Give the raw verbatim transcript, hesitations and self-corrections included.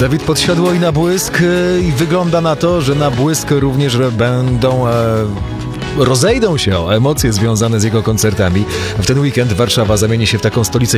Dawid Podsiadło i Na Błysk i wygląda na to, że Na Błysk również będą... E... rozejdą się o emocje związane z jego koncertami. W ten weekend Warszawa zamieni się w taką stolicę